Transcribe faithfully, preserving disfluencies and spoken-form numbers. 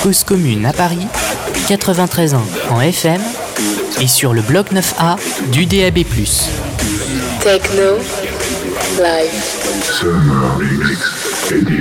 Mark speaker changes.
Speaker 1: Cause Commune à Paris, quatre-vingt-treize ans en F M et sur le bloc neuf A du D A B plus.
Speaker 2: Techno Live.